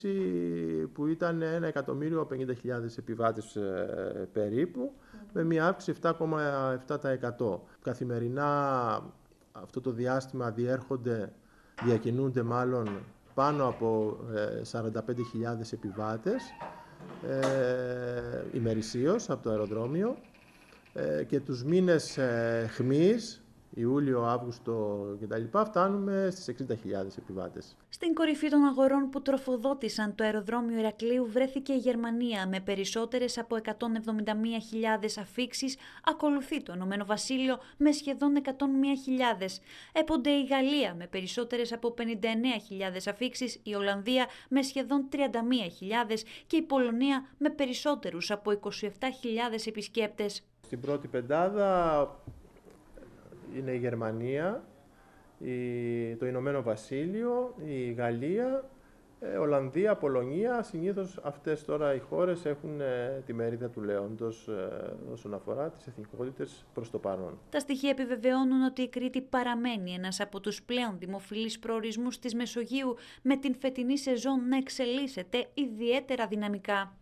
που ήταν 1.050.000 επιβάτες περίπου, με μια αύξηση 7,7%. Καθημερινά αυτό το διάστημα διακινούνται πάνω από 45.000 επιβάτες ημερησίως από το αεροδρόμιο, και τους μήνες χμής, Ιούλιο, Αύγουστο κτλ. Φτάνουμε στις 60.000 επιβάτες. Στην κορυφή των αγορών που τροφοδότησαν το αεροδρόμιο Ηρακλείου βρέθηκε η Γερμανία με περισσότερες από 171.000 αφίξεις, ακολουθεί το Ηνωμένο Βασίλειο με σχεδόν 101.000. Έπονται η Γαλλία με περισσότερες από 59.000 αφίξεις, η Ολλανδία με σχεδόν 31.000 και η Πολωνία με περισσότερους από 27.000 επισκέπτες. Στην πρώτη πεντάδα είναι η Γερμανία, το Ηνωμένο Βασίλειο, η Γαλλία, Ολλανδία, Πολωνία. Συνήθως αυτές τώρα οι χώρες έχουν τη μερίδα του λέοντος όσον αφορά τις εθνικότητες προς το παρόν. Τα στοιχεία επιβεβαιώνουν ότι η Κρήτη παραμένει ένας από τους πλέον δημοφιλείς προορισμούς της Μεσογείου, με την φετινή σεζόν να εξελίσσεται ιδιαίτερα δυναμικά.